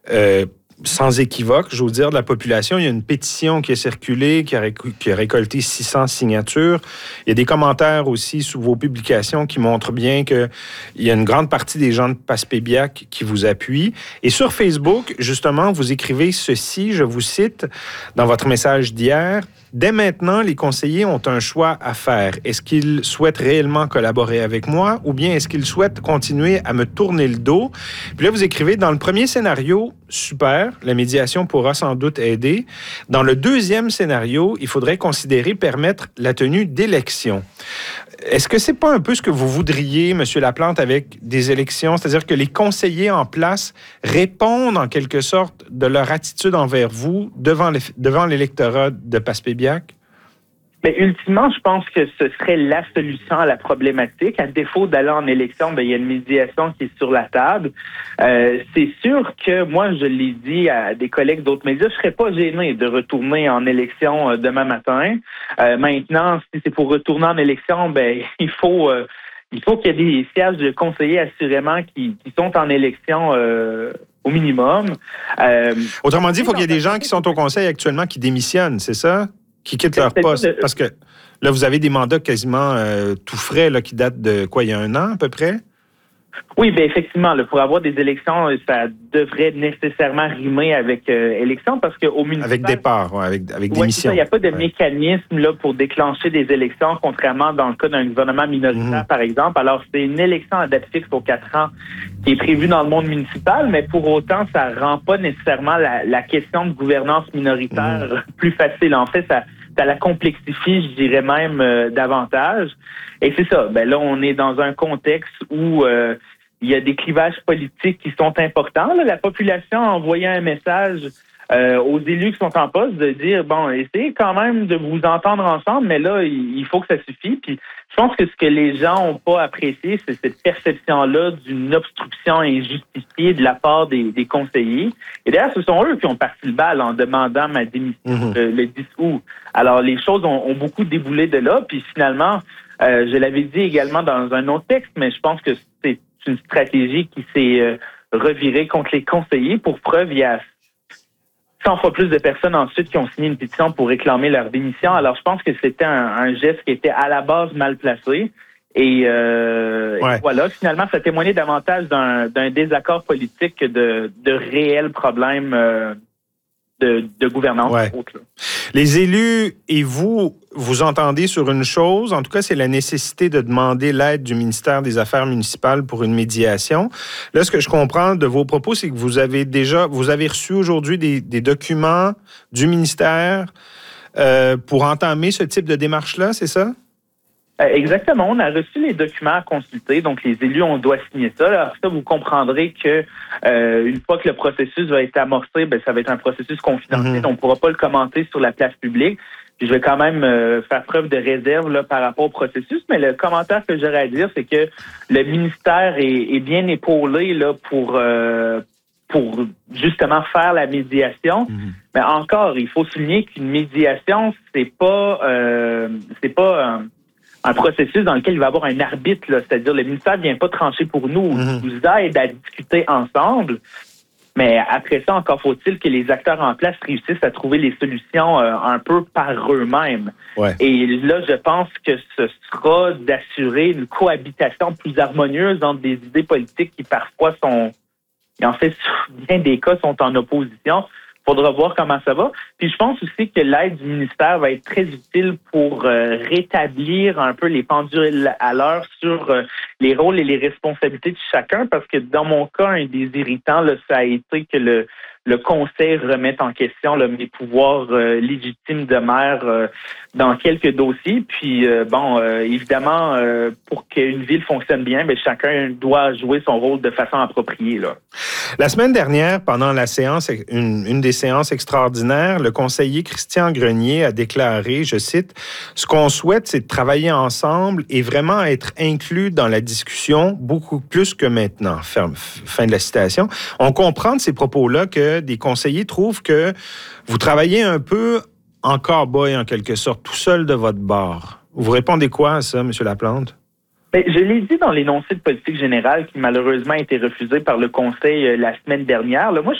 sans équivoque, je veux dire, de la population. Il y a une pétition qui a circulé, qui a récolté 600 signatures. Il y a des commentaires aussi sous vos publications qui montrent bien qu'il y a une grande partie des gens de Passepébiac qui vous appuient. Et sur Facebook, justement, vous écrivez ceci, je vous cite, dans votre message d'hier. Dès maintenant, les conseillers ont un choix à faire. Est-ce qu'ils souhaitent réellement collaborer avec moi ou bien est-ce qu'ils souhaitent continuer à me tourner le dos? Puis là, vous écrivez, dans le premier scénario, super, la médiation pourra sans doute aider. Dans le deuxième scénario, il faudrait considérer permettre la tenue d'élections. Est-ce que c'est pas un peu ce que vous voudriez, M. Laplante, avec des élections? C'est-à-dire que les conseillers en place répondent en quelque sorte de leur attitude envers vous devant l'électorat de Passepébiac? Mais ultimement, je pense que ce serait la solution à la problématique. À défaut d'aller en élection, il y a une médiation qui est sur la table. C'est sûr que moi, je l'ai dit à des collègues d'autres médias, je serais pas gêné de retourner en élection demain matin. Maintenant, si c'est pour retourner en élection, il faut qu'il y ait des sièges de conseillers assurément qui sont en élection au minimum. Autrement dit, il faut qu'il y ait des gens qui sont au conseil actuellement qui démissionnent, c'est ça? Qui quittent leur poste. Parce que là, vous avez des mandats quasiment tout frais là, qui datent de quoi, il y a 1 an à peu près? Oui, effectivement, pour avoir des élections, ça devrait nécessairement rimer avec élections parce qu'au municipal... Avec départ, avec démission. Il n'y a pas de mécanisme là, pour déclencher des élections, contrairement dans le cas d'un gouvernement minoritaire, par exemple. Alors, c'est une élection à date fixe aux 4 ans qui est prévue dans le monde municipal, mais pour autant, ça ne rend pas nécessairement la question de gouvernance minoritaire plus facile. En fait, ça la complexifie, je dirais même, davantage. Et c'est ça. Là, on est dans un contexte où il y a des clivages politiques qui sont importants. Là, la population a envoyé un message aux élus qui sont en poste de dire, essayez quand même de vous entendre ensemble, mais là, il faut que ça suffise. Puis, je pense que ce que les gens n'ont pas apprécié, c'est cette perception-là d'une obstruction injustifiée de la part des conseillers. Et d'ailleurs, ce sont eux qui ont parti le bal en demandant ma démission le 10 août. Alors, les choses ont beaucoup déboulé de là. Puis finalement, je l'avais dit également dans un autre texte, mais je pense que c'est une stratégie qui s'est revirée contre les conseillers. Pour preuve, il y a 100 fois plus de personnes ensuite qui ont signé une pétition pour réclamer leur démission. Alors, je pense que c'était un geste qui était à la base mal placé. Et voilà, finalement, ça témoignait davantage d'un désaccord politique que de réels problèmes de gouvernance. Ouais. Les élus et vous entendez sur une chose, en tout cas, c'est la nécessité de demander l'aide du ministère des Affaires municipales pour une médiation. Là, ce que je comprends de vos propos, c'est que vous avez reçu aujourd'hui des documents du ministère pour entamer ce type de démarche-là, c'est ça? Exactement. On a reçu les documents à consulter, donc les élus, on doit signer ça. Alors ça, vous comprendrez que une fois que le processus va être amorcé, ça va être un processus confidentiel. On ne pourra pas le commenter sur la place publique. Puis je vais quand même faire preuve de réserve là, par rapport au processus, mais le commentaire que j'aurais à dire, c'est que le ministère est bien épaulé là, pour justement faire la médiation. Mais encore, il faut souligner qu'une médiation, c'est pas un processus dans lequel il va y avoir un arbitre, là, c'est-à-dire le ministère ne vient pas trancher pour nous, il nous aide à discuter ensemble. Mais après ça, encore faut-il que les acteurs en place réussissent à trouver les solutions un peu par eux-mêmes. Ouais. Et là, je pense que ce sera d'assurer une cohabitation plus harmonieuse entre des idées politiques qui parfois sont, et en fait, bien des cas, sont en opposition. Il faudra voir comment ça va. Puis je pense aussi que l'aide du ministère va être très utile pour rétablir un peu les pendules à l'heure sur les rôles et les responsabilités de chacun, parce que dans mon cas, un des irritants, là, ça a été que le conseil remette en question là, mes pouvoirs légitimes de maire dans quelques dossiers. Puis, évidemment, pour qu'une ville fonctionne bien, chacun doit jouer son rôle de façon appropriée. Là. La semaine dernière, pendant la séance, une des séances extraordinaires, le conseiller Christian Grenier a déclaré, je cite, « Ce qu'on souhaite, c'est de travailler ensemble et vraiment être inclus dans la discussion beaucoup plus que maintenant. » Fin de la citation. On comprend de ces propos-là que des conseillers trouvent que vous travaillez un peu en cow-boy, en quelque sorte, tout seul de votre bord. Vous répondez quoi à ça, M. Laplante? Je l'ai dit dans l'énoncé de politique générale qui malheureusement a été refusé par le Conseil la semaine dernière. Là, moi,